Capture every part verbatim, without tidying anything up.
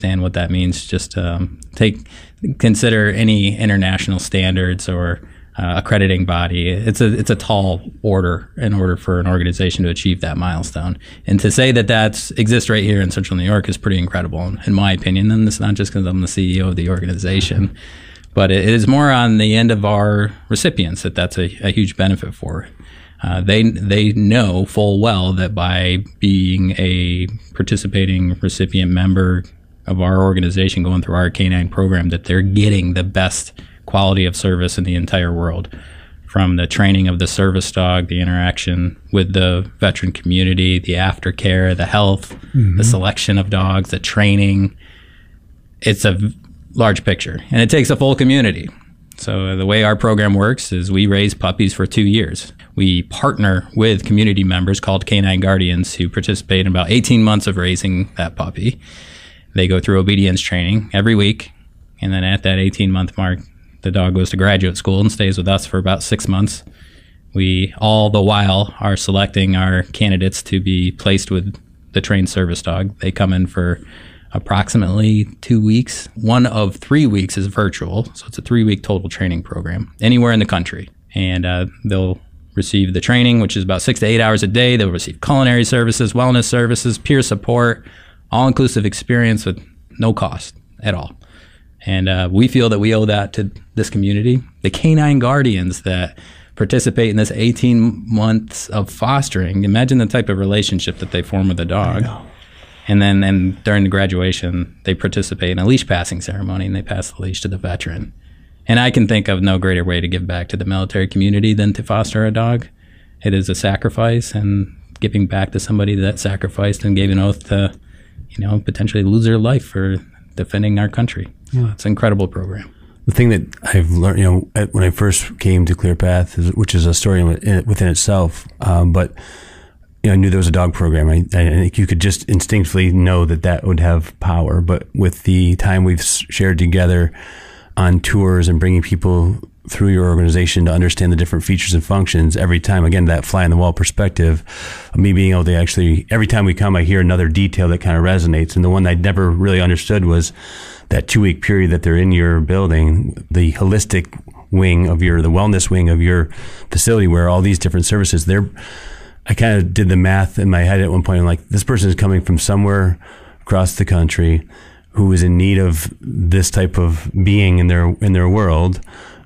And what that means, just um, take consider any international standards or uh, accrediting body. It's a it's a tall order in order for an organization to achieve that milestone. And to say that that exists right here in Central New York is pretty incredible, in my opinion. And it's not just because I'm the C E O of the organization, but it is more on the end of our recipients that that's a, a huge benefit for. Uh, they they know full well that by being a participating recipient member of our organization going through our canine program, that they're getting the best quality of service in the entire world, from the training of the service dog, the interaction with the veteran community, the aftercare, the health, mm-hmm. the selection of dogs, the training. It's a large picture, and it takes a full community. So the way our program works is we raise puppies for two years. We partner with community members called Canine Guardians who participate in about eighteen months of raising that puppy. They go through obedience training every week, and then at that eighteen-month mark, the dog goes to graduate school and stays with us for about six months. We, all the while, are selecting our candidates to be placed with the trained service dog. They come in for approximately two weeks. One of three weeks is virtual, so it's a three-week total training program anywhere in the country. And uh, they'll receive the training, which is about six to eight hours a day. They'll receive culinary services, wellness services, peer support, all-inclusive experience with no cost at all. And uh, we feel that we owe that to this community. The Canine Guardians that participate in this eighteen months of fostering, imagine the type of relationship that they form with a dog. And then and during the graduation, they participate in a leash passing ceremony, and they pass the leash to the veteran. And I can think of no greater way to give back to the military community than to foster a dog. It is a sacrifice, and giving back to somebody that sacrificed and gave an oath to, you know, potentially lose their life for defending our country. Yeah. It's an incredible program. The thing that I've learned, you know, when I first came to ClearPath, is, which is a story within itself, um, but you know, I knew there was a dog program. I, I think you could just instinctively know that that would have power. But with the time we've shared together on tours and bringing people through your organization to understand the different features and functions every time, again, that fly on the wall perspective of me being able to actually, every time we come, I hear another detail that kind of resonates. And the one I never really understood was that two week period that they're in your building, the holistic wing of your, the wellness wing of your facility, where all these different services, they're, I kind of did the math in my head at one point. I'm like, this person is coming from somewhere across the country who is in need of this type of being in their, in their world.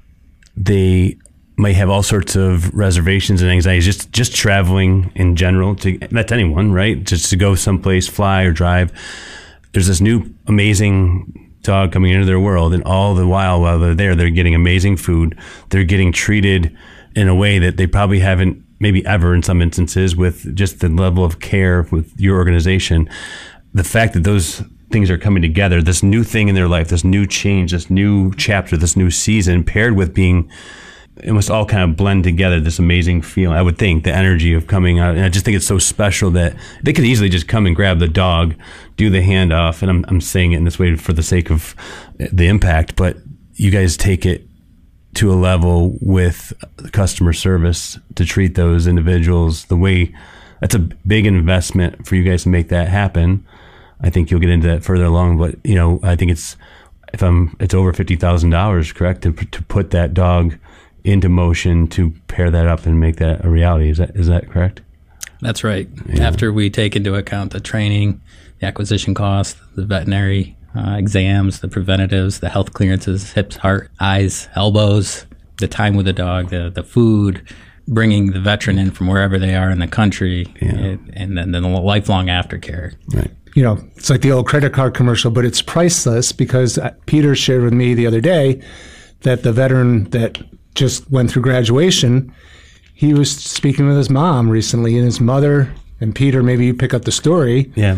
They might have all sorts of reservations and anxieties, just, just traveling in general to, that's anyone, right? Just to go someplace, fly or drive. There's this new amazing dog coming into their world, and all the while, while they're there, they're getting amazing food. They're getting treated in a way that they probably haven't maybe ever in some instances, with just the level of care with your organization. The fact that those things are coming together, this new thing in their life, this new change, this new chapter, this new season, paired with being, it must all kind of blend together, this amazing feeling. I would think the energy of coming out, and I just think it's so special that they could easily just come and grab the dog, do the handoff, and I'm, I'm saying it in this way for the sake of the impact, but you guys take it to a level with customer service to treat those individuals the way. That's a big investment for you guys to make that happen. I think you'll get into that further along, but you know, I think it's, if I'm, it's over fifty thousand dollars, correct, to to put that dog into motion, to pair that up and make that a reality. Is that is that correct? That's right. Yeah. After we take into account the training, the acquisition cost, the veterinary uh, exams, the preventatives, the health clearances, hips, heart, eyes, elbows, the time with the dog, the the food, bringing the veteran in from wherever they are in the country, yeah. and, and then the lifelong aftercare. Right. You know, it's like the old credit card commercial, but it's priceless, because Peter shared with me the other day that the veteran that just went through graduation, he was speaking with his mom recently, and his mother and Peter, maybe you pick up the story. Yeah.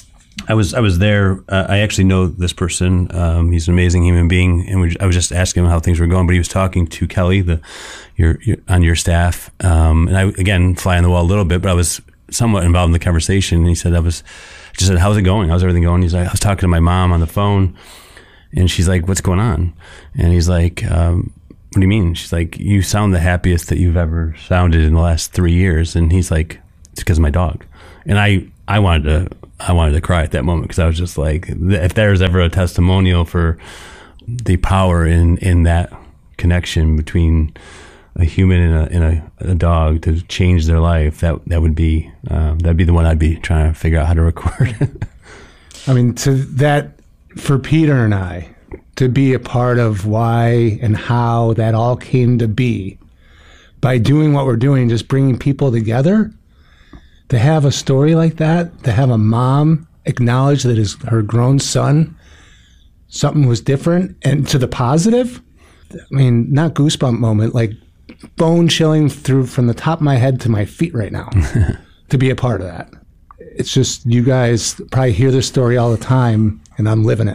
I was I was there. Uh, I actually know this person. Um, he's an amazing human being, and we, I was just asking him how things were going. But he was talking to Kelly, the your, your on your staff, um, and I again fly on the wall a little bit, but I was somewhat involved in the conversation. And he said, "I was just said, how's it going? How's everything going?" He's like, "I was talking to my mom on the phone, and she's like, what's going on?" And he's like, um, "What do you mean?" She's like, "You sound the happiest that you've ever sounded in the last three years." And he's like, "It's because of my dog." And I. I wanted to I wanted to cry at that moment, because I was just like, if there's ever a testimonial for the power in, in that connection between a human and a, and a, a dog to change their life, that that would be um, that'd be the one I'd be trying to figure out how to record. I mean, to that, for Peter and I to be a part of why and how that all came to be by doing what we're doing, just bringing people together. To have a story like that, to have a mom acknowledge that his her grown son, something was different, and to the positive, I mean, not goosebump moment, like bone chilling through from the top of my head to my feet right now to be a part of that. It's just, you guys probably hear this story all the time, and I'm living it.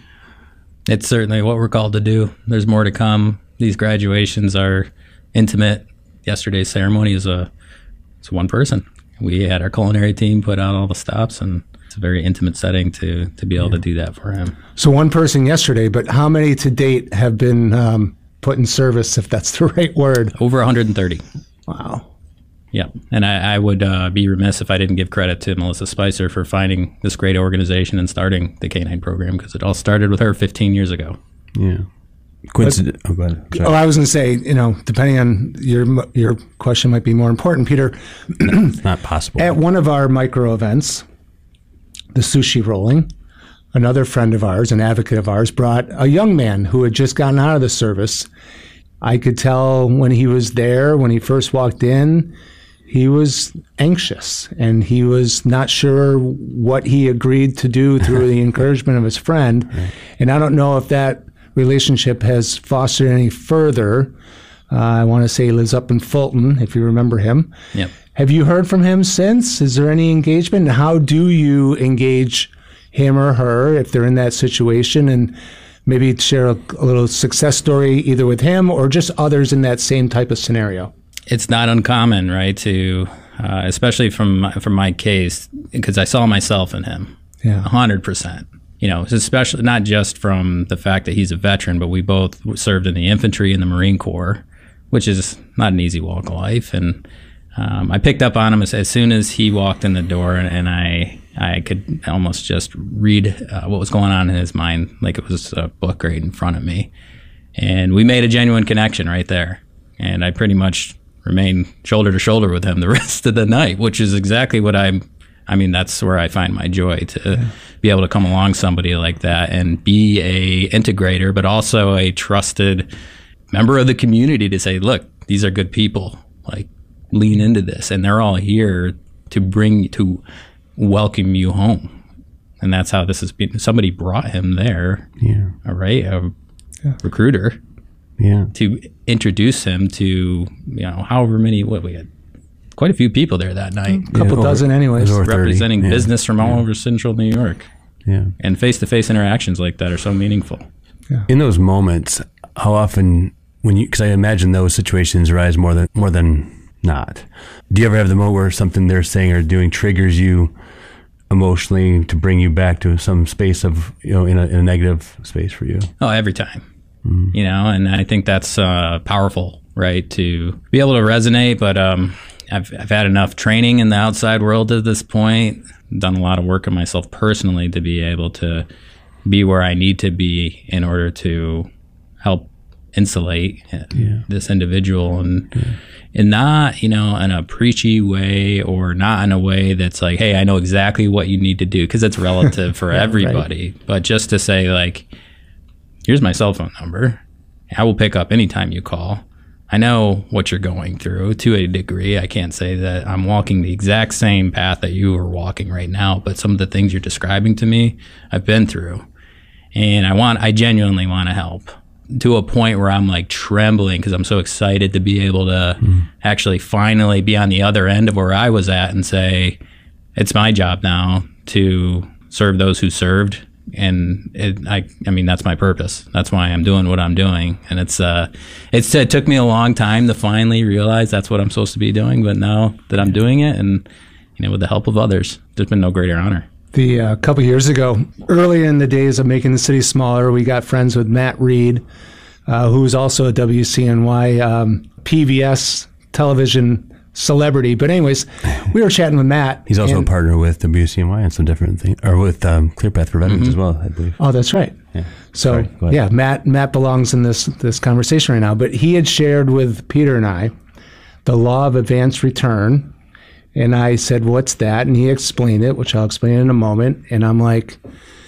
It's certainly what we're called to do. There's more to come. These graduations are intimate. Yesterday's ceremony is a it's one person. We had our culinary team put out all the stops, and it's a very intimate setting to to be able yeah. to do that for him. So one person yesterday, but how many to date have been um, put in service, if that's the right word? Over one hundred thirty. Wow. Yeah, and I, I would uh, be remiss if I didn't give credit to Melissa Spicer for finding this great organization and starting the Canine program, because it all started with her fifteen years ago. Yeah. Coincident. Oh, go ahead. Sorry. Oh, I was going to say, you know, depending on your your question, might be more important, Peter. It's not possible. At one of our micro events, the sushi rolling, another friend of ours, an advocate of ours, brought a young man who had just gotten out of the service. I could tell when he was there, when he first walked in, he was anxious, and he was not sure what he agreed to do through the encouragement of his friend. Right. And I don't know if that relationship has fostered any further. Uh, I want to say he lives up in Fulton, if you remember him. Yep. Have you heard from him since? Is there any engagement? And how do you engage him or her if they're in that situation? And maybe share a, a little success story either with him or just others in that same type of scenario. It's not uncommon, right, to, uh, especially from my, from my case, because I saw myself in him. Yeah. one hundred percent. You know, especially not just from the fact that he's a veteran, but we both served in the infantry and the Marine Corps, which is not an easy walk of life. And um, I picked up on him as, as soon as he walked in the door, and, and I I could almost just read uh, what was going on in his mind, like it was a book right in front of me. And we made a genuine connection right there. And I pretty much remained shoulder to shoulder with him the rest of the night, which is exactly what I'm. I mean, that's where I find my joy, to yeah. be able to come along somebody like that and be a integrator, but also a trusted member of the community to say, look, these are good people, like lean into this. And they're all here to bring, to welcome you home. And that's how this has been. Somebody brought him there, yeah. all right, a yeah. recruiter, yeah, to introduce him to, you know, however many, what we had. Quite a few people there that night. A couple yeah, dozen anyways. Representing yeah. business from all yeah. over central New York. Yeah. And face-to-face interactions like that are so meaningful. Yeah. In those moments, how often, when you, because I imagine those situations arise more than more than not. Do you ever have the moment where something they're saying or doing triggers you emotionally to bring you back to some space of, you know, in a, in a negative space for you? Oh, every time. Mm-hmm. You know, and I think that's uh, powerful, right? To be able to resonate, but um, I've I've had enough training in the outside world at this point, done a lot of work on myself personally to be able to be where I need to be in order to help insulate yeah. this individual, and yeah. and not, you know, in a preachy way, or not in a way that's like, hey, I know exactly what you need to do, because it's relative for yeah, everybody. Right. But just to say, like, here's my cell phone number. I will pick up anytime you call. I know what you're going through to a degree. I can't say that I'm walking the exact same path that you are walking right now, but some of the things you're describing to me, I've been through. And I want, I genuinely want to help, to a point where I'm like trembling because I'm so excited to be able to mm. actually finally be on the other end of where I was at and say, it's my job now to serve those who served. And it, I, I mean, that's my purpose. That's why I'm doing what I'm doing. And it's, uh, it's, it took me a long time to finally realize that's what I'm supposed to be doing. But now that I'm doing it, and, you know, with the help of others, there's been no greater honor. The uh, couple years ago, early in the days of making the city smaller, we got friends with Matt Reed, uh, who was also a W C N Y um, P B S television celebrity. But anyways, we were chatting with Matt. He's also and, a partner with W C N Y and some different things, or with um, ClearPath for Veterans mm-hmm. as well, I believe. Oh, that's right. Yeah. So Sorry, yeah, Matt Matt belongs in this this conversation right now. But he had shared with Peter and I the law of advanced return. And I said, what's that? And he explained it, which I'll explain in a moment. And I'm like,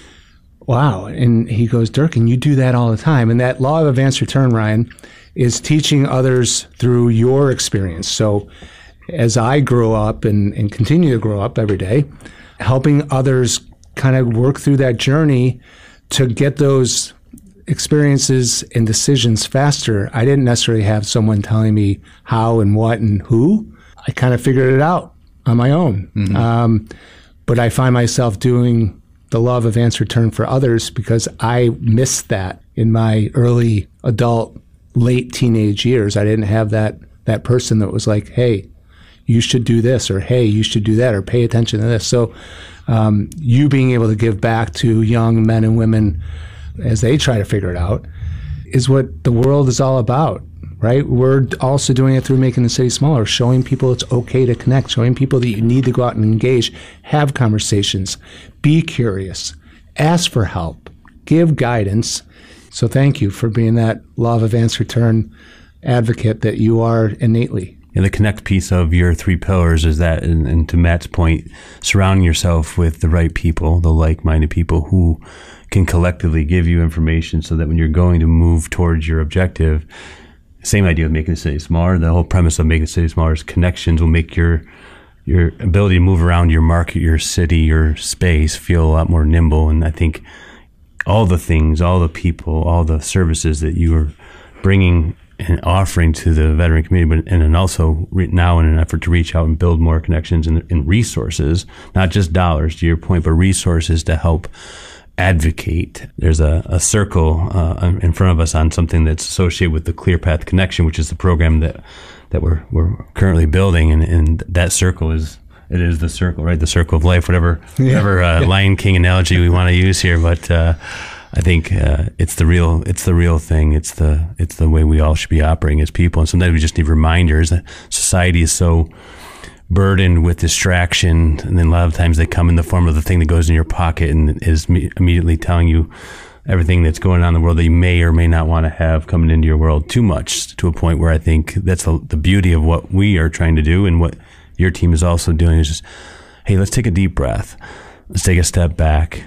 wow. And he goes, Durkin, you do that all the time. And that law of advanced return, Ryan, is teaching others through your experience. So as I grow up and, and continue to grow up every day, helping others kind of work through that journey to get those experiences and decisions faster. I didn't necessarily have someone telling me how and what and who. I kind of figured it out on my own. Mm-hmm. Um, but I find myself doing the law of advanced return for others because I missed that in my early adult, late teenage years. I didn't have that that person that was like, hey, you should do this, or hey, you should do that, or pay attention to this. So um, you being able to give back to young men and women as they try to figure it out is what the world is all about. Right? We're also doing it through Making the City Smaller, showing people it's okay to connect, showing people that you need to go out and engage, have conversations, be curious, ask for help, give guidance. So thank you for being that law of advanced return advocate that you are innately. And the connect piece of your three pillars is that, and, and to Matt's point, surrounding yourself with the right people, the like-minded people who can collectively give you information so that when you're going to move towards your objective, same idea of making the city smaller. The whole premise of making the city smaller is connections will make your your ability to move around your market, your city, your space feel a lot more nimble. And I think all the things, all the people, all the services that you are bringing and offering to the veteran community, but and then also re- now in an effort to reach out and build more connections and, and resources, not just dollars to your point, but resources to help advocate. There's a, a circle uh, in front of us on something that's associated with the ClearPath Connection, which is the program that that we're we're currently building, and, and that circle is it is the circle, right? The circle of life, whatever yeah. whatever uh, yeah. Lion King analogy we want to use here, but uh, I think uh, it's the real it's the real thing. It's the it's the way we all should be operating as people, and sometimes we just need reminders that society is so burdened with distraction, and then a lot of times they come in the form of the thing that goes in your pocket and is me- immediately telling you everything that's going on in the world that you may or may not want to have coming into your world too much, to a point where I think that's a, the beauty of what we are trying to do, and what your team is also doing is just, hey, let's take a deep breath. Let's take a step back.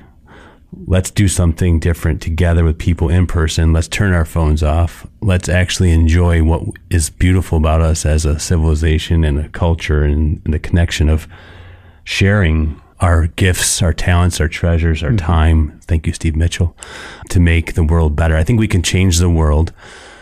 Let's do something different together with people in person. Let's turn our phones off. Let's actually enjoy what is beautiful about us as a civilization and a culture, and, and the connection of sharing our gifts, our talents, our treasures, our mm-hmm. time. Thank you, Steve Mitchell, to make the world better. I think we can change the world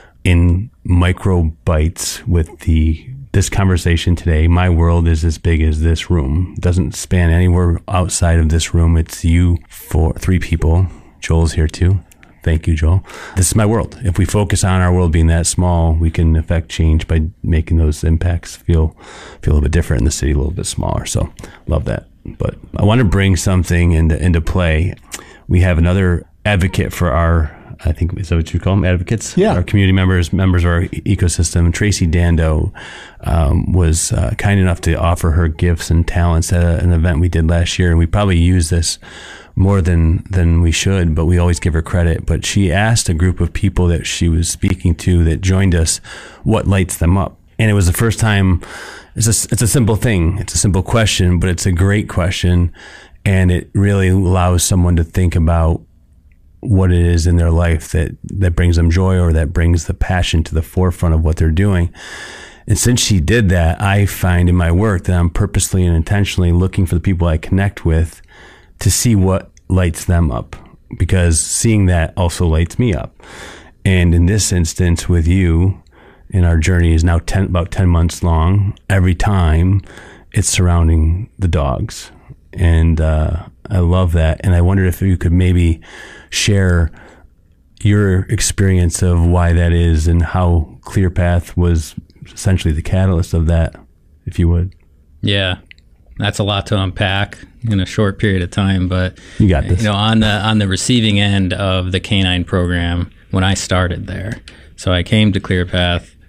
in micro bites with the this conversation today. My world is as big as this room. It doesn't span anywhere outside of this room. It's you, four, three people. Joel's here too. Thank you, Joel. This is my world. If we focus on our world being that small, we can affect change by making those impacts feel feel a little bit different in the city, a little bit smaller. So love that. But I want to bring something into into play. We have another advocate for our, I think, is that what you call them? Advocates? Yeah. Our community members, members of our ecosystem. Tracy Dando um, was uh, kind enough to offer her gifts and talents at a, an event we did last year. And we probably use this more than, than we should, but we always give her credit. But she asked a group of people that she was speaking to that joined us what lights them up. And it was the first time. It's a, it's a simple thing. It's a simple question, but it's a great question. And it really allows someone to think about what it is in their life that, that brings them joy, or that brings the passion to the forefront of what they're doing. And since she did that, I find in my work that I'm purposely and intentionally looking for the people I connect with to see what lights them up, because seeing that also lights me up. And in this instance with you, and our journey is now ten, about ten months long, every time it's surrounding the dogs. And uh, I love that. And I wondered if you could maybe share your experience of why that is, and how ClearPath was essentially the catalyst of that, if you would. Yeah, that's a lot to unpack in a short period of time. But you got this. You know, on the on the receiving end of the canine program, when I started there, so I came to ClearPath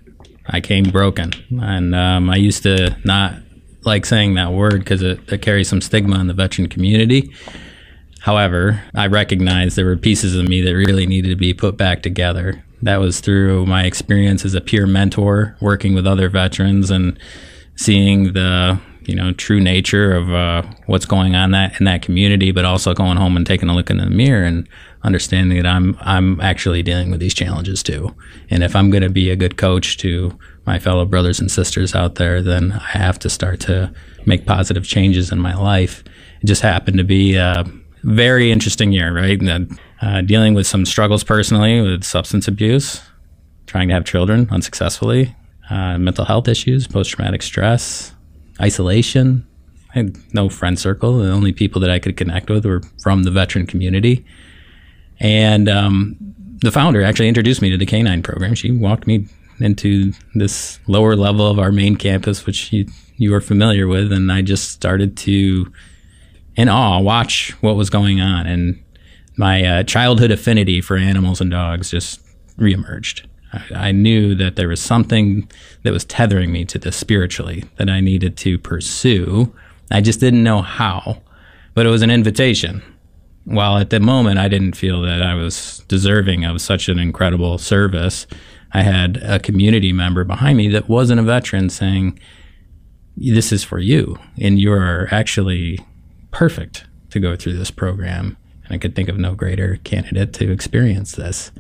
I came broken. And um, I used to not like saying that word because it, it carries some stigma in the veteran community. However, I recognized there were pieces of me that really needed to be put back together. That was through my experience as a peer mentor, working with other veterans and seeing the, you know, true nature of uh, what's going on that in that community, but also going home and taking a look in the mirror and understanding that I'm I'm actually dealing with these challenges too. And if I'm going to be a good coach to my fellow brothers and sisters out there, then I have to start to make positive changes in my life. It just happened to be a very interesting year, right? Uh, dealing with some struggles personally with substance abuse, trying to have children unsuccessfully, uh, mental health issues, post-traumatic stress, isolation. I had no friend circle. The only people that I could connect with were from the veteran community. And um, the founder actually introduced me to the K nine program. She walked me into this lower level of our main campus, which you, you are familiar with. And I just started to, in awe, watch what was going on. And my uh, childhood affinity for animals and dogs just reemerged. I, I knew that there was something that was tethering me to this spiritually that I needed to pursue. I just didn't know how, but it was an invitation. While at the moment I didn't feel that I was deserving of such an incredible service, I had a community member behind me that wasn't a veteran saying, this is for you, and you're actually perfect to go through this program. And I could think of no greater candidate to experience this.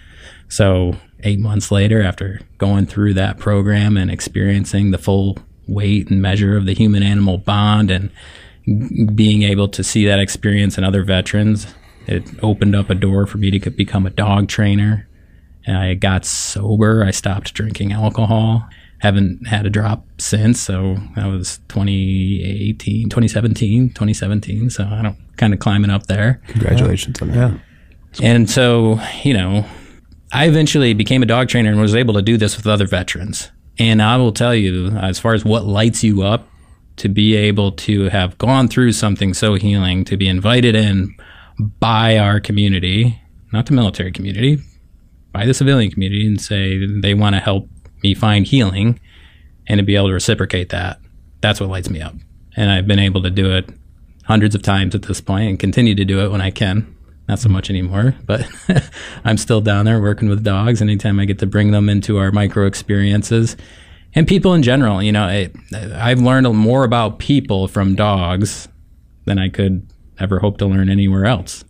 So eight months later, after going through that program and experiencing the full weight and measure of the human-animal bond and being able to see that experience in other veterans, it opened up a door for me to become a dog trainer. And I got sober. I stopped drinking alcohol. Haven't had a drop since. So that was twenty eighteen, twenty seventeen, twenty seventeen. So I don't kind of climbing up there. Congratulations on that. Yeah. And so, you know, I eventually became a dog trainer and was able to do this with other veterans. And I will tell you, as far as what lights you up, to be able to have gone through something so healing, to be invited in by our community, not the military community, by the civilian community, and say they want to help me find healing, and to be able to reciprocate that, that's what lights me up. And I've been able to do it hundreds of times at this point and continue to do it when I can. Not so much anymore, but I'm still down there working with dogs anytime I get to bring them into our micro experiences. And people in general, you know, I, I've learned more about people from dogs than I could ever hope to learn anywhere else.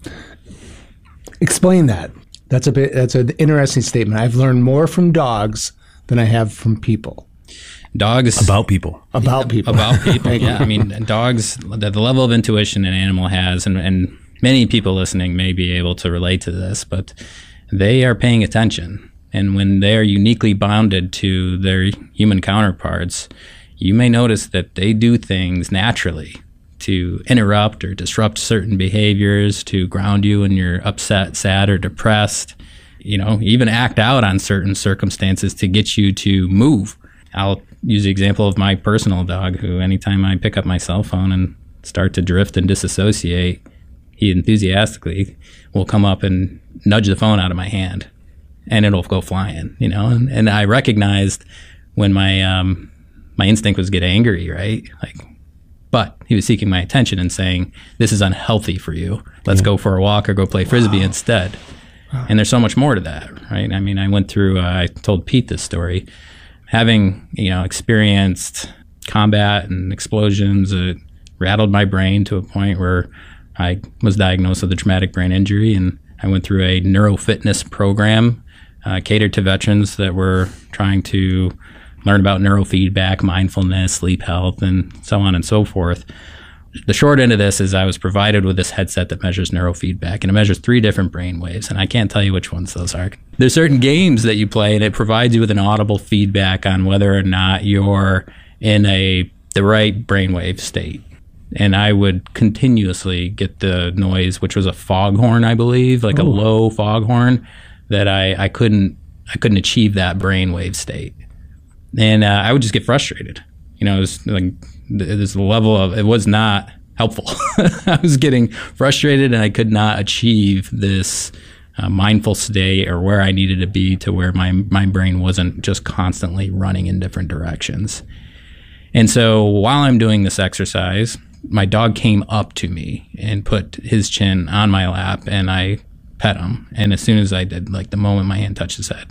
Explain that. That's a bit. That's an interesting statement. I've learned more from dogs than I have from people. Dogs about people. About people. About people. Yeah, I mean, dogs. The, the level of intuition an animal has, and, and many people listening may be able to relate to this, but they are paying attention. And when they are uniquely bonded to their human counterparts, you may notice that they do things naturally to interrupt or disrupt certain behaviors, to ground you when you're upset, sad, or depressed, you know, even act out on certain circumstances to get you to move. I'll use the example of my personal dog, who anytime I pick up my cell phone and start to drift and disassociate, he enthusiastically will come up and nudge the phone out of my hand. And it'll go flying, you know. And, and I recognized when my um, my instinct was to get angry, right? Like, but he was seeking my attention and saying, "This is unhealthy for you. Let's yeah. go for a walk or go play frisbee wow. instead." Wow. And there's so much more to that, right? I mean, I went through. Uh, I told Pete this story, having you know experienced combat and explosions. It rattled my brain to a point where I was diagnosed with a traumatic brain injury, and I went through a neurofitness program. Uh, catered to veterans that were trying to learn about neurofeedback, mindfulness, sleep health, and so on and so forth. The short end of this is I was provided with this headset that measures neurofeedback, and it measures three different brain waves, and I can't tell you which ones those are. There's certain games that you play, and it provides you with an audible feedback on whether or not you're in a the right brainwave state. And I would continuously get the noise, which was a foghorn, I believe, like Ooh. a low foghorn, that I, I couldn't I couldn't achieve that brainwave state, and uh, I would just get frustrated. You know, it was like this level of it was not helpful. I was getting frustrated, and I could not achieve this uh, mindful state or where I needed to be to where my my brain wasn't just constantly running in different directions. And so while I'm doing this exercise, my dog came up to me and put his chin on my lap, and I pet him. And as soon as I did, like the moment my hand touched his head,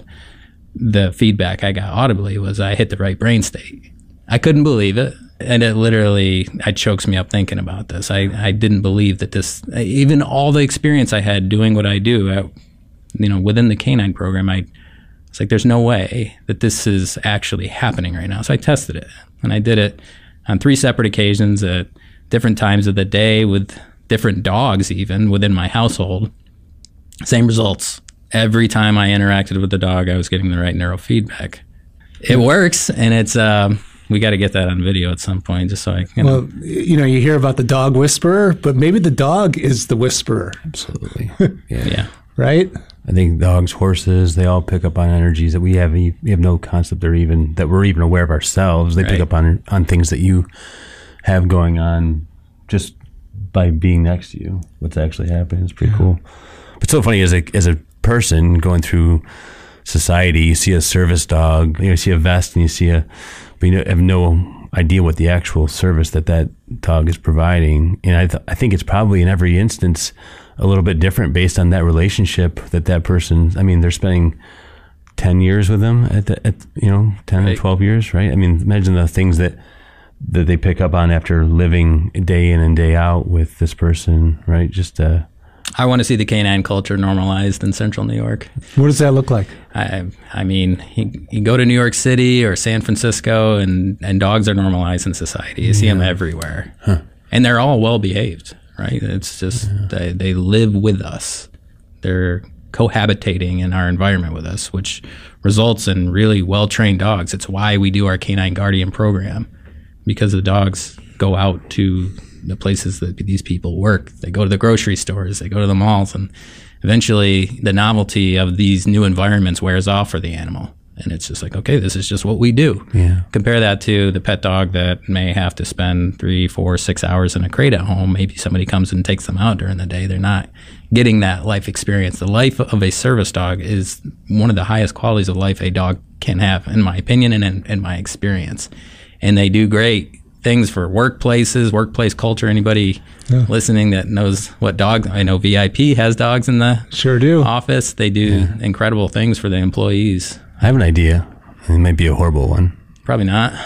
the feedback I got audibly was I hit the right brain state. I couldn't believe it. And it literally, it chokes me up thinking about this. I, I didn't believe that this, even all the experience I had doing what I do, at, you know, within the canine program, I, it's like, there's no way that this is actually happening right now. So I tested it, and I did it on three separate occasions at different times of the day with different dogs, even within my household. Same results. Every time I interacted with the dog, I was getting the right neurofeedback. It works, and it's, um, we got to get that on video at some point, just so I can. Well, you know, you hear about the dog whisperer, but maybe the dog is the whisperer. Absolutely. Yeah. Yeah. Right? I think dogs, horses, they all pick up on energies that we have. We have no concept or even that we're even aware of ourselves. They Right. pick up on on things that you have going on just by being next to you. What's actually happening? It's pretty cool. But so funny as a as a person going through society, you see a service dog, you know, see a vest, and you see a, but you have no idea what the actual service that that dog is providing. And I th- I think it's probably in every instance a little bit different based on that relationship that that person. I mean, they're spending ten years with them at the, at you know ten Right. or twelve years, right? I mean, imagine the things that that they pick up on after living day in and day out with this person, right? Just uh I want to see the canine culture normalized in central New York. What does that look like? I, I mean, you, you go to New York City or San Francisco, and, and dogs are normalized in society. You see them everywhere. Huh. And they're all well behaved, right? It's just yeah. they, they live with us. They're cohabitating in our environment with us, which results in really well-trained dogs. It's why we do our Canine Guardian program, because the dogs go out to the places that these people work. They go to the grocery stores, they go to the malls, and eventually the novelty of these new environments wears off for the animal. And it's just like, okay, this is just what we do. Yeah. Compare that to the pet dog that may have to spend three, four, six hours in a crate at home. Maybe somebody comes and takes them out during the day. They're not getting that life experience. The life of a service dog is one of the highest qualities of life a dog can have, in my opinion and in, in my experience. And they do great things for workplaces, workplace culture. Anybody yeah. listening that knows what dog, I know V I P has dogs in the sure do office. They do yeah. incredible things for the employees. I have an idea. It might be a horrible one. Probably not.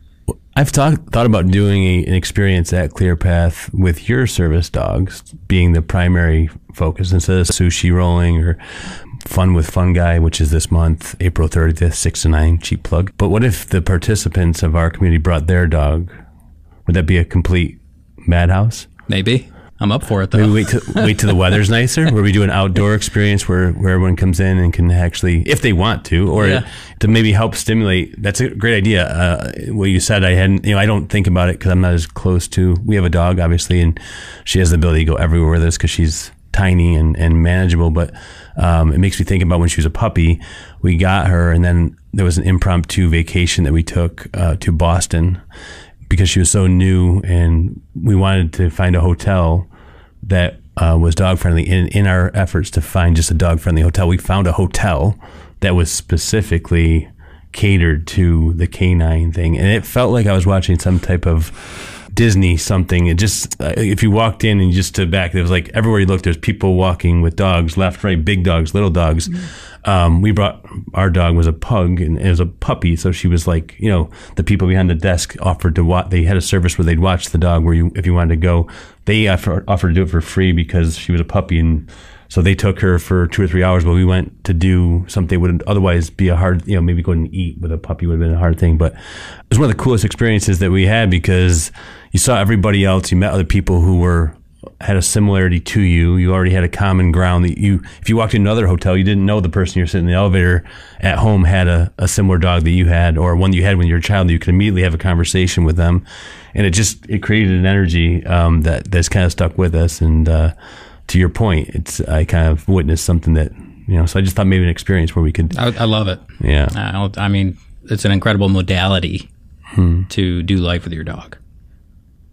I've talk, thought about doing a, an experience at ClearPath with your service dogs being the primary focus instead of sushi rolling or Fun with Fun Guy, which is this month, April thirtieth, six to nine, cheap plug. But what if the participants of our community brought their dog? Would that be a complete madhouse? Maybe. I'm up for it, though. Maybe wait till, wait till the weather's nicer, where we do an outdoor experience where, where everyone comes in and can actually, if they want to, or Yeah. to maybe help stimulate. That's a great idea. Uh, what you said, I hadn't, you know, I don't think about it because I'm not as close to, we have a dog, obviously, and she has the ability to go everywhere with us because she's tiny and, and manageable. But um, it makes me think about when she was a puppy, we got her, and then there was an impromptu vacation that we took uh, to Boston because she was so new, and we wanted to find a hotel that uh, was dog friendly. In, in our efforts to find just a dog friendly hotel, we found a hotel that was specifically catered to the canine thing. And it felt like I was watching some type of Disney something. It just, uh, if you walked in and you just stood back, there was like everywhere you looked, there's people walking with dogs, left, right, big dogs, little dogs. Mm-hmm. Um, we brought, our dog was a pug and it was a puppy. So she was like, you know, the people behind the desk offered to watch, they had a service where they'd watch the dog where you, if you wanted to go, they offer, offered to do it for free because she was a puppy. And so they took her for two or three hours, but we went to do something that would otherwise be a hard, you know, maybe go and eat with a puppy would have been a hard thing. But it was one of the coolest experiences that we had because you saw everybody else, you met other people who were, had a similarity to you. You already had a common ground that you, if you walked in another hotel, you didn't know the person you're sitting in the elevator at home had a, a similar dog that you had, or one you had when you were a child. You could immediately have a conversation with them. And it just, it created an energy um, that that's kind of stuck with us. And uh, to your point, it's, I kind of witnessed something that, you know, so I just thought maybe an experience where we could. I, I love it. Yeah. I, I mean, it's an incredible modality hmm. to do life with your dog.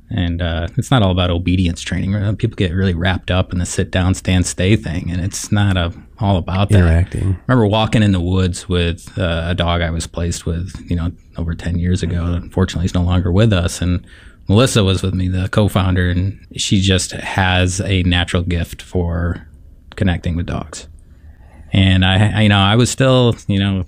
And uh, it's not all about obedience training. People get really wrapped up in the sit down, stand, stay thing, and it's not a, all about that. Interacting. I remember walking in the woods with uh, a dog I was placed with, you know, over ten years ago. Unfortunately, he's no longer with us. And Melissa was with me, the co-founder, and she just has a natural gift for connecting with dogs. And I, I you know, I was still, you know,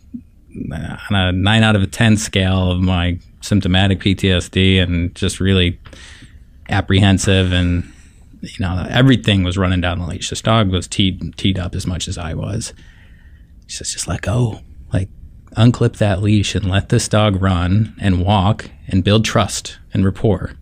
on a nine out of a ten scale of my symptomatic P T S D, and just really apprehensive, and you know, everything was running down the leash. This dog was teed teed up as much as I was. She says, just let go, like unclip that leash and let this dog run and walk and build trust and rapport.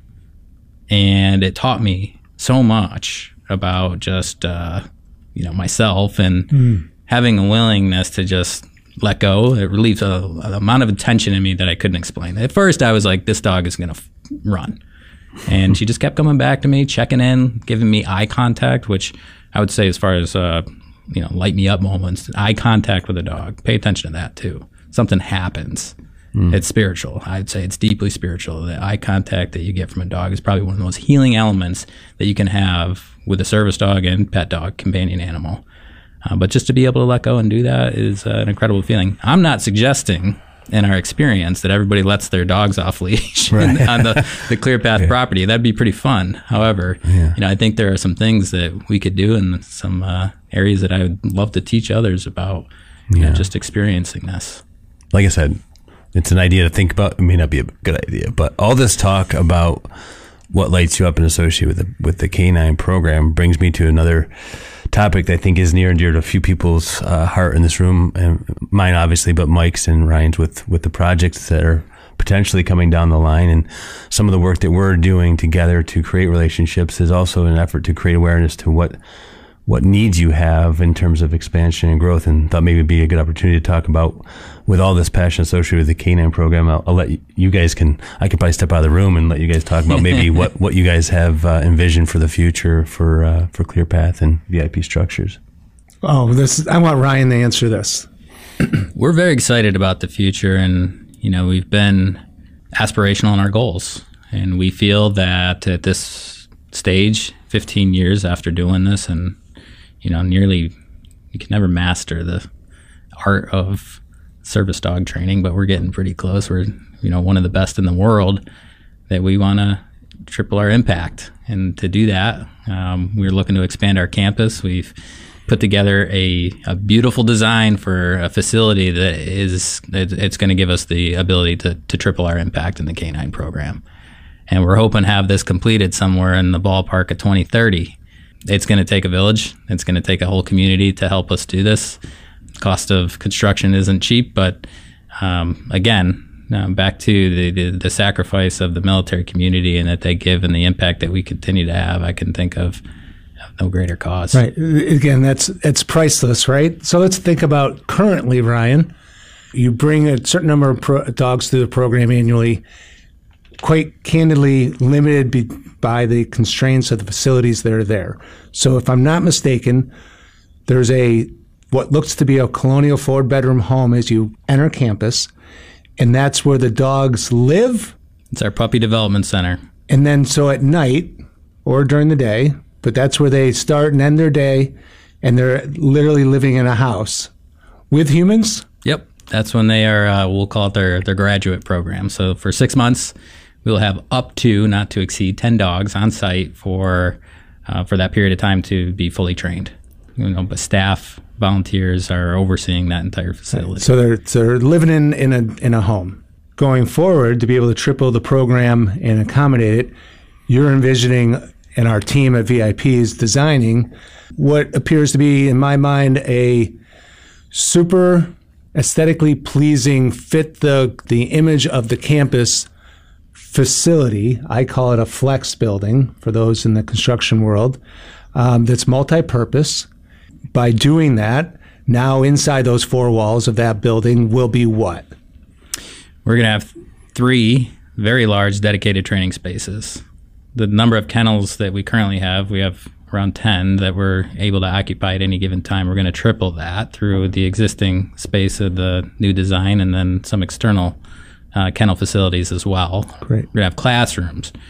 And it taught me so much about just uh, you know, myself, and mm. having a willingness to just let go. It relieves a, an amount of tension in me that I couldn't explain. At first, I was like, this dog is going to f- run. And she just kept coming back to me, checking in, giving me eye contact, which I would say, as far as, uh, you know, light me up moments, eye contact with a dog. Pay attention to that, too. Something happens. Mm. It's spiritual. I'd say it's deeply spiritual. The eye contact that you get from a dog is probably one of the most healing elements that you can have with a service dog and pet dog, companion animal. Uh, but just to be able to let go and do that is uh, an incredible feeling. I'm not suggesting in our experience that everybody lets their dogs off leash right. on the, the ClearPath yeah. property. That'd be pretty fun. However, yeah. you know, I think there are some things that we could do, and some uh, areas that I would love to teach others about, you yeah. know, just experiencing this. Like I said, it's an idea to think about. It may not be a good idea, but all this talk about what lights you up and associate with the, with the canine program brings me to another topic that I think is near and dear to a few people's uh, heart in this room, and mine obviously, but Mike's and Ryan's, with with the projects that are potentially coming down the line, and some of the work that we're doing together to create relationships is also an effort to create awareness to what what needs you have in terms of expansion and growth. And thought maybe it'd be a good opportunity to talk about, with all this passion associated with the canine program. I'll, I'll let you, you guys can, I can probably step out of the room and let you guys talk about maybe what, what you guys have uh, envisioned for the future for, uh, for ClearPath and V I P structures. Oh, this, I want Ryan to answer this. We're very excited about the future, and, you know, we've been aspirational in our goals, and we feel that at this stage, fifteen years after doing this, and, you know, nearly, you can never master the art of service dog training, but we're getting pretty close. We're, you know, one of the best in the world, that we want to triple our impact. And to do that, um, we're looking to expand our campus. We've put together a, a beautiful design for a facility that is, it, it's going to give us the ability to, to triple our impact in the canine program. And we're hoping to have this completed somewhere in the ballpark of twenty thirty. It's going to take a village. It's going to take a whole community to help us do this. Cost of construction isn't cheap, but um, again, uh, back to the, the, the sacrifice of the military community and that they give, and the impact that we continue to have, I can think of no greater cause. Right. Again, that's it's priceless, right? So let's think about currently, Ryan. You bring a certain number of pro- dogs through the program annually, quite candidly limited be- by the constraints of the facilities that are there. So if I'm not mistaken, there's a what looks to be a colonial four-bedroom home as you enter campus, and that's where the dogs live? It's our puppy development center. And then so at night or during the day, but that's where they start and end their day, and they're literally living in a house with humans? Yep. That's when they are, uh, we'll call it their, their graduate program. So for six months, we'll have up to, not to exceed, ten dogs on site for uh, for that period of time to be fully trained. You know, but staff, volunteers are overseeing that entire facility. Right. So they're so they're living in, in a in a home. Going forward, to be able to triple the program and accommodate it, you're envisioning, and our team at V I P is designing, what appears to be, in my mind, a super aesthetically pleasing, fit the the image of the campus facility. I call it a flex building for those in the construction world, um, that's multi-purpose. By doing that, now inside those four walls of that building will be what? We're going to have three very large dedicated training spaces. The number of kennels that we currently have, we have around ten that we're able to occupy at any given time. We're going to triple that through the existing space of the new design, and then some external uh, kennel facilities as well. Great. We're going to have classrooms.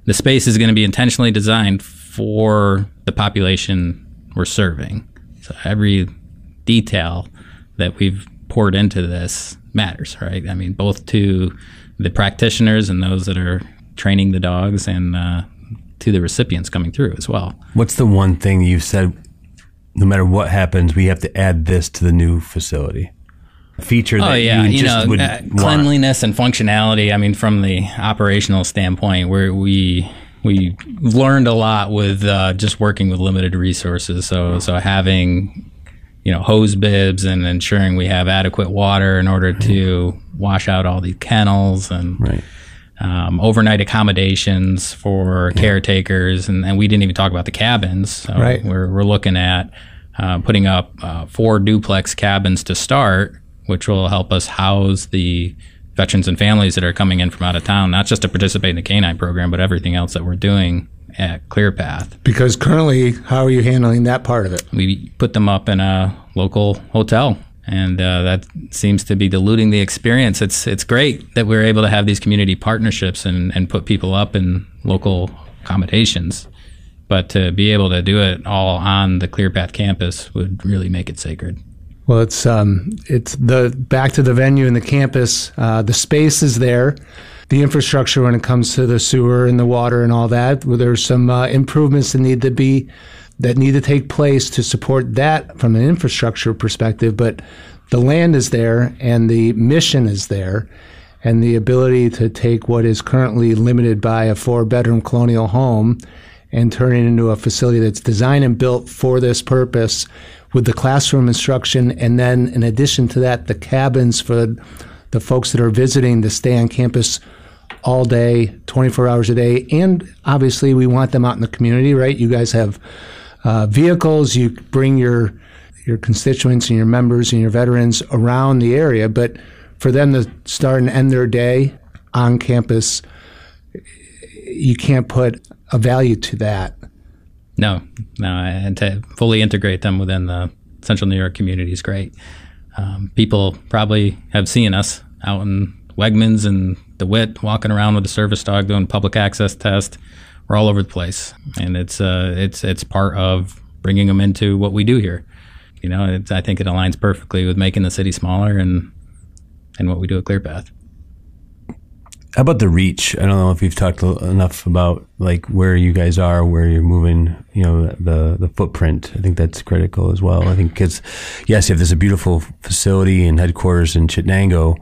the space is going to be intentionally designed for the population we're serving. So every detail that we've poured into this matters, right? I mean, both to the practitioners and those that are training the dogs, and uh, to the recipients coming through as well. What's the one thing you've said, no matter what happens, we have to add this to the new facility? A feature that oh, yeah. you, you just know, would uh, want. Cleanliness and functionality. I mean, from the operational standpoint, where we we learned a lot with uh, just working with limited resources. So so having, you know, hose bibs and ensuring we have adequate water in order to wash out all these kennels, and Right. um, overnight accommodations for Yeah. caretakers. And, and we didn't even talk about the cabins. So Right. we're, we're looking at uh, putting up uh, four duplex cabins to start, which will help us house the veterans and families that are coming in from out of town, not just to participate in the canine program, but everything else that we're doing at ClearPath. Because currently, how are you handling that part of it? We put them up in a local hotel, and uh, that seems to be diluting the experience. It's it's great that we're able to have these community partnerships and, and put people up in local accommodations, but to be able to do it all on the ClearPath campus would really make it sacred. Well, it's um, it's the back to the venue and the campus. Uh, the space is there. The infrastructure when it comes to the sewer and the water and all that, well, there's some uh, improvements that need to be that need to take place to support that from an infrastructure perspective. But the land is there, and the mission is there, and the ability to take what is currently limited by a four-bedroom colonial home and turn it into a facility that's designed and built for this purpose, with the classroom instruction, and then in addition to that, the cabins for the folks that are visiting to stay on campus all day, twenty-four hours a day. And obviously we want them out in the community, right? You guys have uh, vehicles, you bring your your constituents and your members and your veterans around the area, but for them to start and end their day on campus, you can't put a value to that. No, no, and to fully integrate them within the Central New York community is great. Um, people probably have seen us out in Wegmans and DeWitt walking around with a service dog doing public access tests. We're all over the place, and it's uh, it's it's part of bringing them into what we do here. You know, it's, I think it aligns perfectly with making the city smaller and and what we do at ClearPath. How about the reach? I don't know if you've talked enough about like where you guys are, where you're moving, you know, the the footprint. I think that's critical as well. I think because, yes, you have this beautiful facility and headquarters in Chittenango,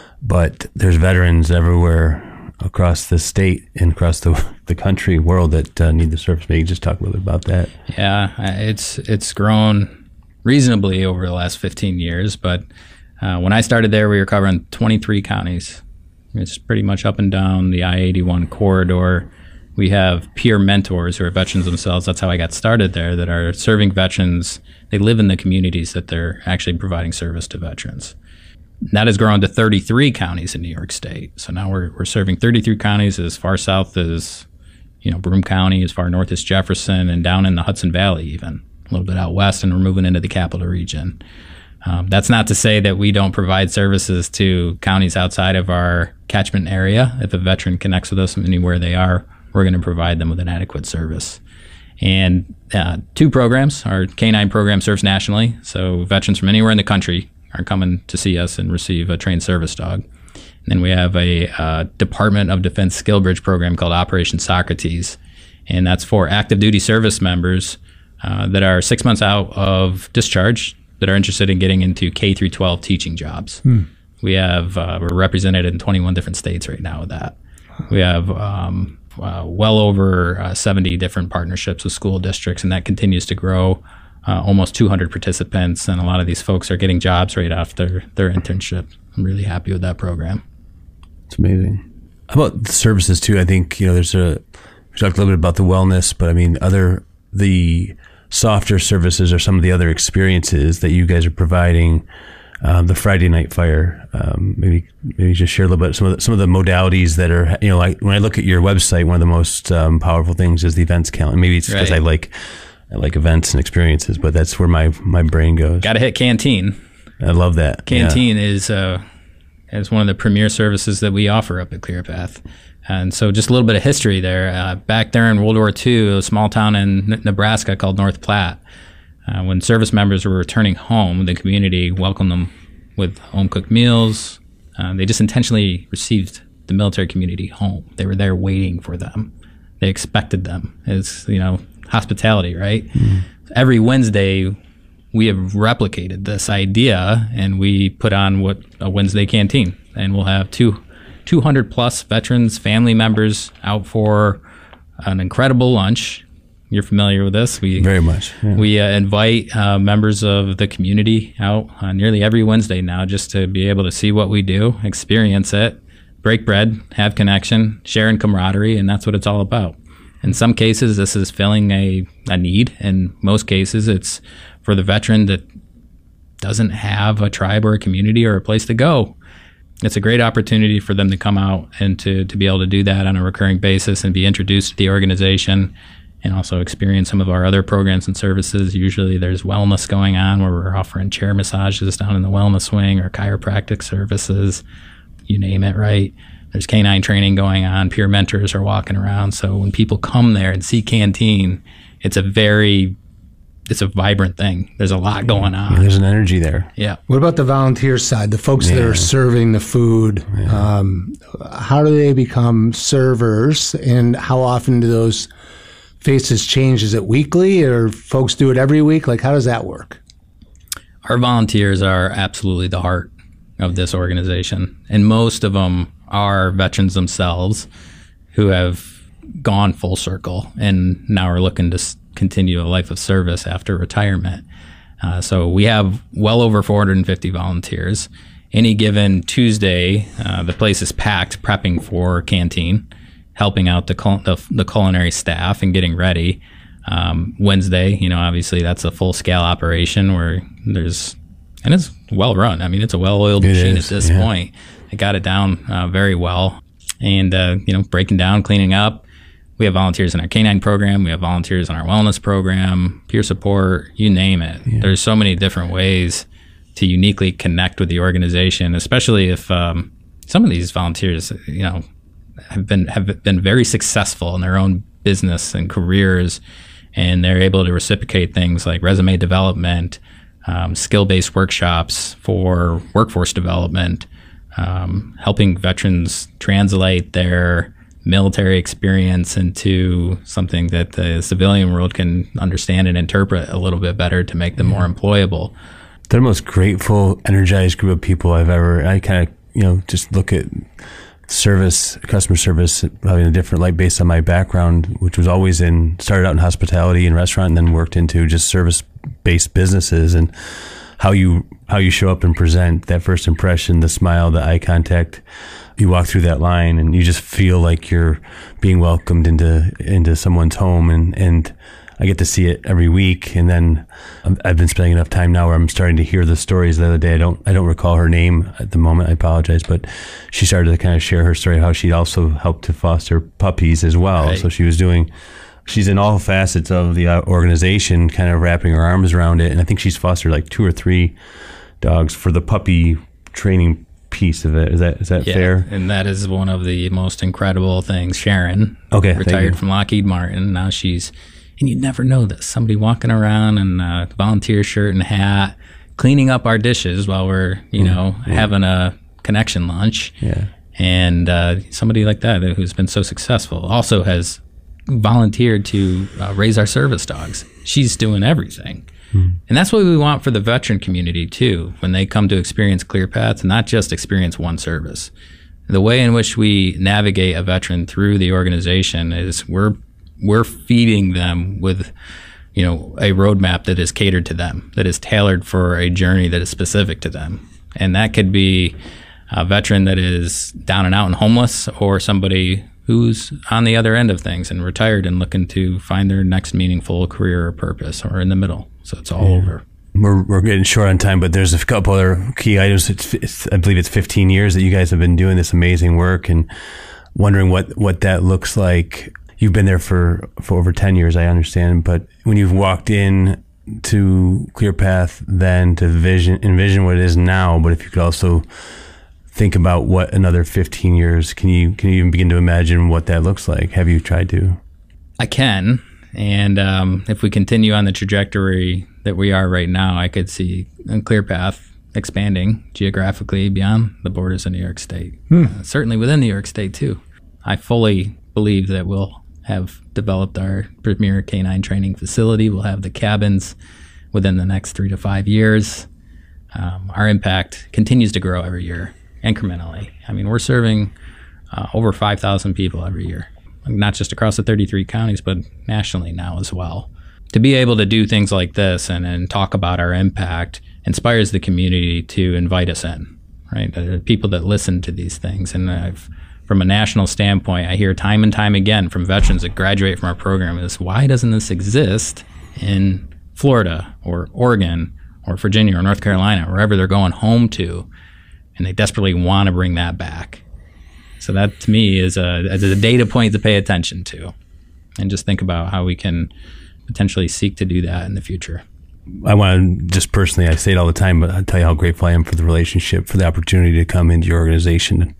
but there's veterans everywhere across the state and across the the country, world that uh, need the service. Maybe just talk a little bit about that. Yeah, it's it's grown reasonably over the last fifteen years, but uh, when I started there, we were covering twenty-three counties. It's pretty much up and down the I eighty-one corridor. We have peer mentors who are veterans themselves. That's how I got started there, that are serving veterans. They live in the communities that they're actually providing service to veterans. That has grown to thirty-three counties in New York State. So now we're we're serving thirty-three counties as far south as, you know, Broome County, as far north as Jefferson, and down in the Hudson Valley even, a little bit out west, and we're moving into the capital region. Um, that's not to say that we don't provide services to counties outside of our catchment area. If a veteran connects with us anywhere they are, we're going to provide them with an adequate service. And uh, two programs, our canine program serves nationally, so veterans from anywhere in the country are coming to see us and receive a trained service dog. And then we have a uh, Department of Defense Skill Bridge program called Operation Socrates, and that's for active duty service members uh, that are six months out of discharge, that are interested in getting into K through twelve teaching jobs. Hmm. We have, uh, we're represented in twenty-one different states right now with that. We have um, uh, well over uh, seventy different partnerships with school districts, and that continues to grow. Uh, almost two hundred participants, and a lot of these folks are getting jobs right after their internship. I'm really happy with that program. It's amazing. How about the services too? I think, you know, there's a, we talked a little bit about the wellness, but I mean, other, the softer services or some of the other experiences that you guys are providing. Um, the Friday Night Fire, um, maybe maybe just share a little bit some of the, some of the modalities that are, you know, like when I look at your website, one of the most um, powerful things is the events calendar. Maybe it's because right. I like I like events and experiences, but that's where my my brain goes. Got to hit Canteen. I love that. Canteen yeah. is uh, is one of the premier services that we offer up at ClearPath. And so just a little bit of history there. Uh, back there in World War Two, a small town in N- Nebraska called North Platte, uh, when service members were returning home, the community welcomed them with home-cooked meals. Uh, they just intentionally received the military community home. They were there waiting for them. They expected them. It's, you know, hospitality, right? Mm-hmm. Every Wednesday, we have replicated this idea, and we put on what a Wednesday canteen, and we'll have two, two hundred plus veterans, family members out for an incredible lunch. You're familiar with this. We very much. Yeah. We uh, invite uh, members of the community out uh, nearly every Wednesday now, just to be able to see what we do, experience it, break bread, have connection, share in camaraderie, and that's what it's all about. In some cases, this is filling a, a need. In most cases, it's for the veteran that doesn't have a tribe or a community or a place to go. It's a great opportunity for them to come out and to, to be able to do that on a recurring basis and be introduced to the organization and also experience some of our other programs and services. Usually there's wellness going on where we're offering chair massages down in the wellness wing or chiropractic services, you name it, right? There's canine training going on. Peer mentors are walking around. So when people come there and see Canteen, it's a very, it's a vibrant thing. There's a lot going on. Yeah, there's an energy there. Yeah. What about the volunteer side, the folks Yeah. that are serving the food? Yeah. Um, how do they become servers, and how often do those faces change? Is it weekly, or folks do it every week? Like, how does that work? Our volunteers are absolutely the heart of this organization, and most of them are veterans themselves who have gone full circle and now are looking to s- continue a life of service after retirement. Uh, so we have well over four hundred fifty volunteers. Any given Tuesday, uh, the place is packed prepping for Canteen, helping out the, cul- the, the culinary staff and getting ready. Um, Wednesday, you know, obviously that's a full scale operation where there's, and it's well run. I mean, it's a well-oiled It machine is, at this yeah. point. They got it down uh, very well. And, uh, you know, breaking down, cleaning up. We have volunteers in our canine program. We have volunteers in our wellness program, peer support, you name it. Yeah. There's so many different ways to uniquely connect with the organization, especially if um, some of these volunteers, you know, have been have been very successful in their own business and careers, and they're able to reciprocate things like resume development, um, skill-based workshops for workforce development, um, helping veterans translate their military experience into something that the civilian world can understand and interpret a little bit better to make them more employable. They're the most grateful, energized group of people I've ever, I kind of, you know, just look at service, customer service, probably in a different light based on my background, which was always in, started out in hospitality and restaurant and then worked into just service-based businesses, and how you, how you show up and present, that first impression, the smile, the eye contact. You walk through that line and you just feel like you're being welcomed into, into someone's home, and, and I get to see it every week. And then I've been spending enough time now where I'm starting to hear the stories. The other day, I don't, I don't recall her name at the moment. I apologize, but she started to kind of share her story, how she also helped to foster puppies as well. Right. So she was doing, she's in all facets of the organization, kind of wrapping her arms around it. And I think she's fostered like two or three dogs for the puppy training piece of it. Is that, is that Yeah, fair? and that is one of the most incredible things. Sharon, Okay, thank retired you. from Lockheed Martin. Now she's, and you'd never know this, somebody walking around in a volunteer shirt and hat, cleaning up our dishes while we're, you know, having a connection lunch. Yeah. And uh, somebody like that who's been so successful also has volunteered to uh, raise our service dogs. She's doing everything. And that's what we want for the veteran community too, when they come to experience ClearPath, not just experience one service. The way in which we navigate a veteran through the organization is we're we're feeding them with, you know, a roadmap that is catered to them, that is tailored for a journey that is specific to them. And that could be a veteran that is down and out and homeless, or somebody who's on the other end of things and retired and looking to find their next meaningful career or purpose, or in the middle. So it's all yeah. over. We're, we're getting short on time, but there's a couple other key items. It's, it's, I believe it's fifteen years that you guys have been doing this amazing work, and wondering what, what that looks like. You've been there for, for over ten years, I understand, but when you've walked in to ClearPath then to vision, envision what it is now, but if you could also think about what another fifteen years, can you can you even begin to imagine what that looks like? Have you tried to? I can. And um, if we continue on the trajectory that we are right now, I could see a ClearPath expanding geographically beyond the borders of New York State. Hmm. Uh, certainly within New York State, too. I fully believe that we'll have developed our premier canine training facility. We'll have the cabins within the next three to five years. Um, our impact continues to grow every year, incrementally. I mean, we're serving uh, over five thousand people every year, not just across the thirty-three counties, but nationally now as well. To be able to do things like this and, and talk about our impact inspires the community to invite us in, right? There are people that listen to these things. And I've, from a national standpoint, I hear time and time again from veterans that graduate from our program is, why doesn't this exist in Florida or Oregon or Virginia or North Carolina, wherever they're going home to, and they desperately want to bring that back. So that, to me, is a, is a data point to pay attention to, and just think about how we can potentially seek to do that in the future. I want to just personally, I say it all the time, but I'll tell you how grateful I am for the relationship, for the opportunity to come into your organization,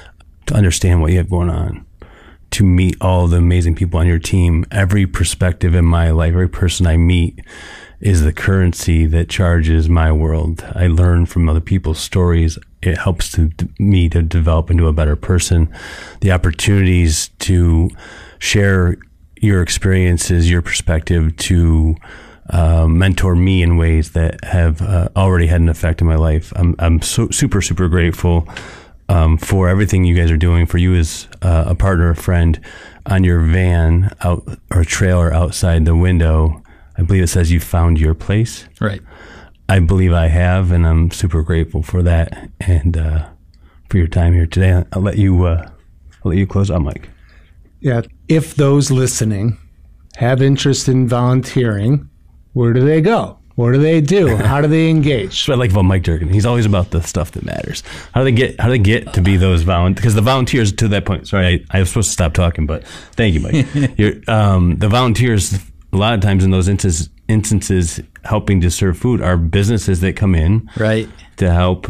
to understand what you have going on, to meet all the amazing people on your team. Every perspective in my life, every person I meet is the currency that charges my world. I learn from other people's stories. It helps to, me to develop into a better person. The opportunities to share your experiences, your perspective, to uh, mentor me in ways that have uh, already had an effect in my life. I'm, I'm so super, super grateful um, for everything you guys are doing, for you as uh, a partner, a friend. On your van out or trailer outside the window, I believe it says you found your place. Right. I believe I have, and I'm super grateful for that and uh, for your time here today. I'll let you uh, I'll let you close out, Mike. Yeah. If those listening have interest in volunteering, where do they go? What do they do? How do they engage? That's what I like about Mike Durkin. He's always about the stuff that matters. How do they get? How do they get to be those volunteers? Because the volunteers to that point. Sorry, I, I was supposed to stop talking, but thank you, Mike. You're, um, the volunteers, a lot of times in those instances, instances, helping to serve food are businesses that come in, right, to help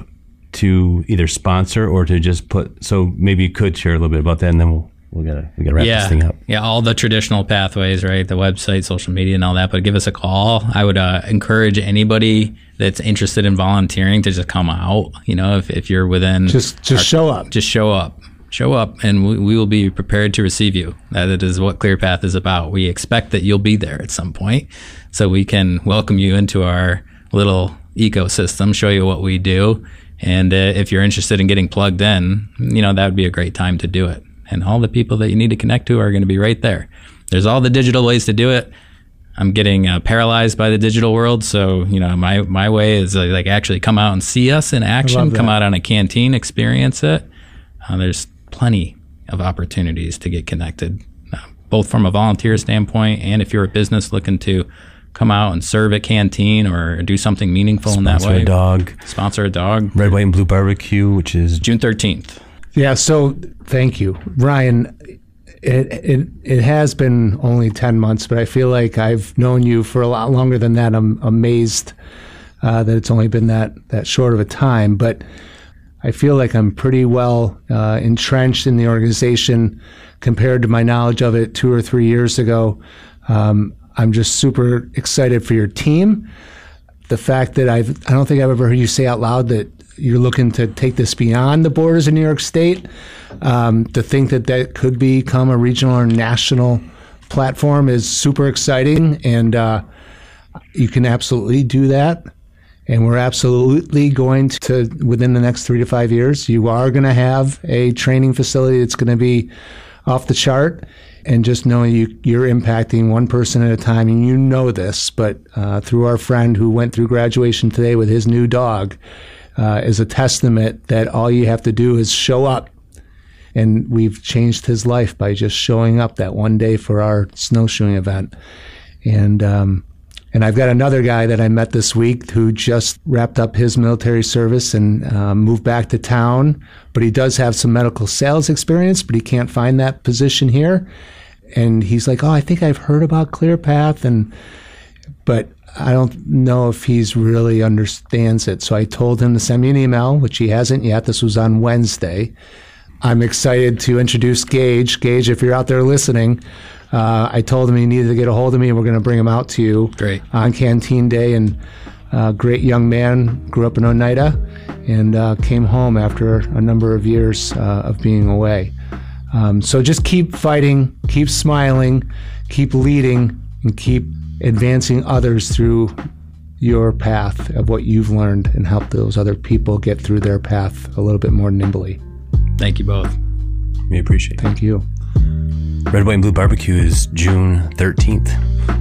to either sponsor or to just put. So maybe you could share a little bit about that, and then we'll. We gotta, we gotta wrap yeah. this thing up. Yeah, all the traditional pathways, right? The website, social media, and all that. But give us a call. I would uh, encourage anybody that's interested in volunteering to just come out. You know, if, if you're within, just just our, show up. Just show up. Show up, and we, we will be prepared to receive you. That is what ClearPath is about. We expect that you'll be there at some point, so we can welcome you into our little ecosystem, show you what we do, and uh, if you're interested in getting plugged in, you know, that would be a great time to do it. And all the people that you need to connect to are going to be right there. There's all the digital ways to do it. I'm getting uh, paralyzed by the digital world. So, you know, my, my way is uh, like actually come out and see us in action, come out on a canteen, experience it. Uh, there's plenty of opportunities to get connected, uh, both from a volunteer standpoint and if you're a business looking to come out and serve a canteen or do something meaningful Sponsor in that way. Sponsor a dog. Sponsor a dog. Red, White, and Blue Barbecue, which is June thirteenth. Yeah, so thank you, Ryan. It, it it has been only ten months, but I feel like I've known you for a lot longer than that. I'm amazed uh, that it's only been that, that short of a time, but I feel like I'm pretty well uh, entrenched in the organization compared to my knowledge of it two or three years ago. Um, I'm just super excited for your team. The fact that I've, I don't think I've ever heard you say out loud that you're looking to take this beyond the borders of New York State. Um, to think that that could become a regional or national platform is super exciting, and uh, you can absolutely do that. And we're absolutely going to, within the next three to five years, you are going to have a training facility that's going to be off the chart. And just knowing you, you're impacting one person at a time, and you know this, but uh, through our friend who went through graduation today with his new dog, uh, is a testament that all you have to do is show up. And we've changed his life by just showing up that one day for our snowshoeing event. And um, and I've got another guy that I met this week who just wrapped up his military service and uh, moved back to town. But he does have some medical sales experience, but he can't find that position here. And he's like, oh, I think I've heard about ClearPath. And but I don't know if he's really understands it. So I told him to send me an email, which he hasn't yet. This was on Wednesday. I'm excited to introduce Gage. Gage, if you're out there listening, uh, I told him he needed to get a hold of me, and we're going to bring him out to you Great. on Canteen Day. And uh, great young man, grew up in Oneida, and uh, came home after a number of years uh, of being away. Um, so just keep fighting, keep smiling, keep leading, and keep advancing others through your path of what you've learned, and help those other people get through their path a little bit more nimbly. Thank you both. We appreciate it. Thank you. Red, White, and Blue Barbecue is June thirteenth.